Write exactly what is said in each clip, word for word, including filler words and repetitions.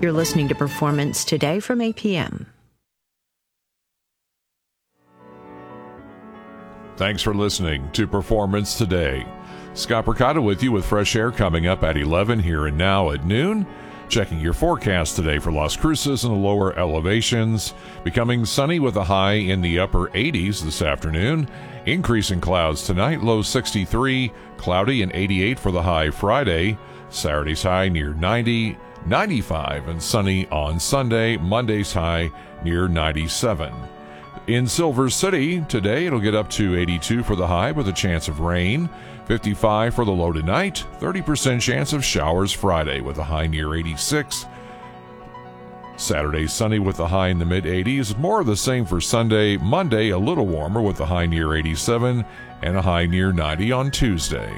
You're listening to Performance Today from A P M. Thanks for listening to Performance Today. Scott Percotta with you with fresh air coming up at eleven here and now at noon. Checking your forecast today for Las Cruces and the lower elevations. Becoming sunny with a high in the upper eighties this afternoon. Increasing clouds tonight, low sixty-three. Cloudy and eighty-eight for the high Friday. Saturday's high near ninety. ninety-five and sunny on Sunday. Monday's high near ninety-seven. In Silver City today, it'll get up to eighty-two for the high with a chance of rain. fifty-five for the low tonight. thirty percent chance of showers Friday with a high near eighty-six. Saturday sunny with a high in the mid eighties. More of the same for Sunday. Monday a little warmer with a high near eighty-seven and a high near ninety on Tuesday.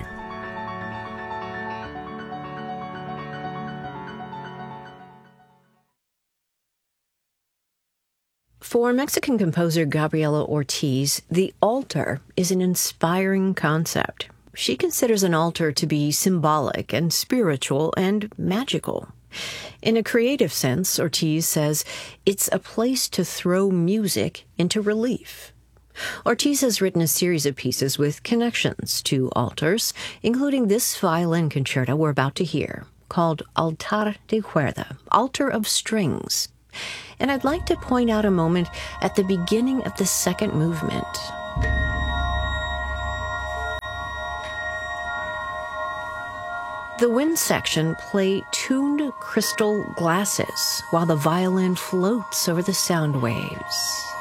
For Mexican composer Gabriela Ortiz, the altar is an inspiring concept. She considers an altar to be symbolic and spiritual and magical. In a creative sense, Ortiz says it's a place to throw music into relief. Ortiz has written a series of pieces with connections to altars, including this violin concerto we're about to hear, called Altar de Cuerda, Altar of Strings. And I'd like to point out a moment at the beginning of the second movement. The wind section play tuned crystal glasses while the violin floats over the sound waves.